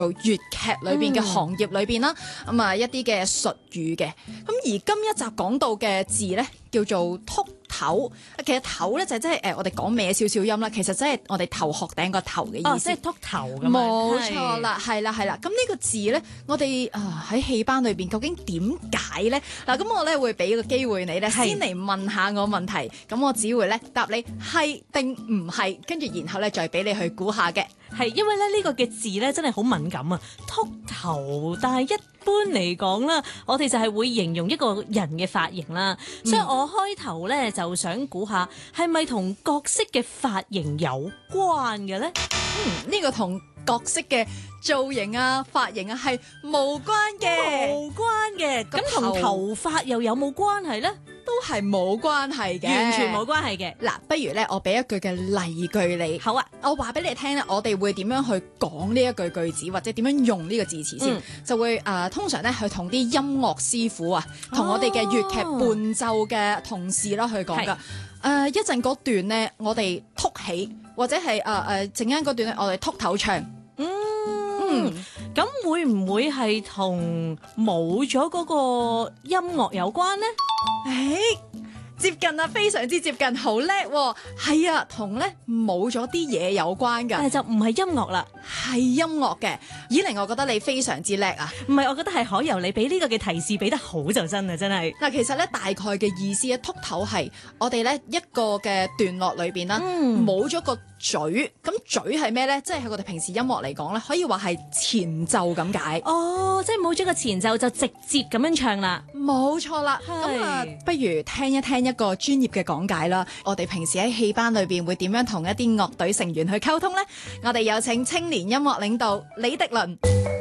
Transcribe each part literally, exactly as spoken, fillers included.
粵劇裏邊嘅行業裏邊啦，咁啊、嗯、一啲嘅術語嘅。咁而今一集講到嘅字咧，叫做禿頭。其實頭咧就即係誒我哋講歪少少音啦，其實即係我哋頭殼頂個頭嘅意思。 哦，即係禿頭咁樣。 冇錯啦，係啦係啦。咁呢個字咧，我哋啊喺戲班裏邊究竟點解咧？嗱，咁我咧會俾個機會你咧，先嚟問下我問題。咁我只會咧答你係定唔係，跟住然後咧再俾你去估下嘅。 係因為咧呢個嘅字咧真係好敏感啊，禿頭，但係一般嚟講啦，我哋就係會形容一個人嘅髮型啦，嗯、所以我開頭咧就想估下係咪同角色嘅髮型有關嘅咧？ 嗯，呢、呢個同角色嘅造型啊、髮型啊係無關嘅， 無關嘅。咁同頭髮又有冇關係咧？ 都係冇關係嘅， 完全冇關係嘅。 嗱，不如咧，我俾一句嘅例句你。 好啊， 我話俾你聽咧，我哋會點樣去講呢一句句子，或者點樣用呢個字詞先，嗯、就會誒、呃、通常咧去同啲音樂師傅啊，同我哋嘅粵劇伴奏嘅同事啦去講噶。誒一陣嗰段咧，我哋凸起，或者係誒誒陣間嗰段咧，我哋禿頭唱。 嗯，咁、嗯、會唔會係同冇咗嗰個音樂有關呢？ 誒、欸，接近啊，非常之接近，好叻喎！係啊，同咧冇咗啲嘢有關噶， 但係就唔係音樂啦， 係音樂嘅。以玲，我覺得你非常之叻啊！ 唔係，我覺得係可由你俾呢個嘅提示俾得好就真啊，真係。 嗱，其實咧大概嘅意思咧，禿頭係我哋咧一個嘅段落裏邊啦，冇咗、嗯、個嘴，咁嘴係咩咧？即係喺我哋平時音樂嚟講咧，可以話係前奏咁解。 哦，即係冇咗個前奏就直接咁樣唱啦。 冇錯啦。咁啊，不如聽一聽一個專業嘅講解啦。我哋平時喺戲班裏邊會點樣同一啲樂隊成員去溝通呢？我哋有請青年音樂領導李迪倫。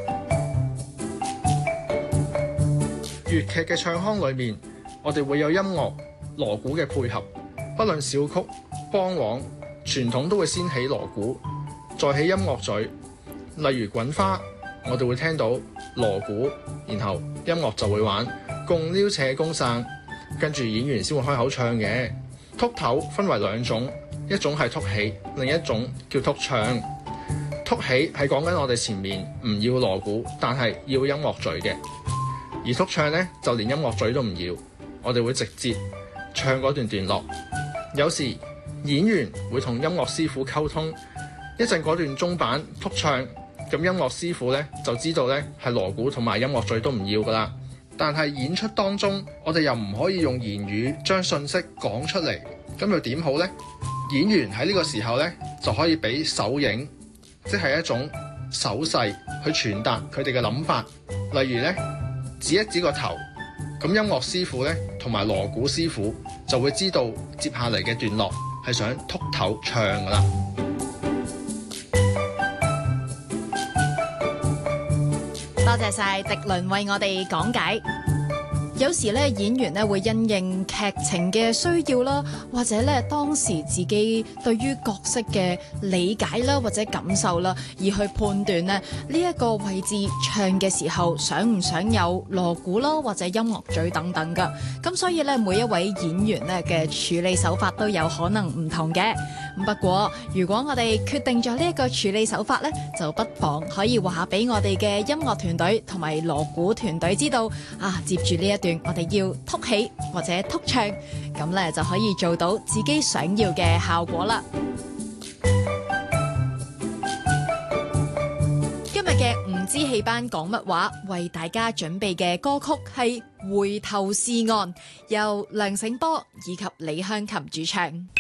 粵劇嘅唱腔裏面，我哋會有音樂鑼鼓嘅配合，不論小曲、梆簧，傳統都會先起鑼鼓，再起音樂嘴。例如滾花，我哋會聽到鑼鼓，然後音樂就會玩共撩扯公散，跟住演員先會開口唱嘅。禿頭分為兩種，一種係禿起，另一種叫禿唱。禿起係講緊我哋前面唔要鑼鼓，但係要音樂嘴嘅。而禿唱呢，就連音樂嘴都唔要，我哋會直接唱嗰段段落。有時演員會同音樂師傅溝通，一陣嗰段中板禿唱，咁音樂師傅呢就知道呢係鑼鼓同埋音樂嘴都唔要噶啦。但係演出當中，我哋又唔可以用言語將信息講出嚟，咁又點好呢？演員喺呢個時候呢，就可以俾手影，即係一種手勢去傳達佢哋嘅諗法。例如呢，指一指個頭，咁音樂師傅呢同埋鑼鼓師傅就會知道接下嚟嘅段落係想禿頭唱噶啦。 多謝晒迪倫為我哋講解。有時咧，演員咧會因應劇情嘅需要啦，或者咧當時自己對於角色嘅理解啦，或者感受啦，而去判斷咧呢一個位置唱嘅時候想唔想有鑼鼓啦，或者音樂嘴等等噶。咁所以咧，每一位演員咧嘅處理手法都有可能唔同嘅。不過如果我哋決定咗呢一個處理手法咧，就不妨可以話俾我哋嘅音樂團隊同埋鑼鼓團隊知道啊，接住呢一段我哋要禿起或者禿唱，咁咧就可以做到自己想要嘅效果啦。今日嘅唔知戲班講乜話，為大家準備嘅歌曲係《回頭是岸》，由梁醒波以及李香琴主唱。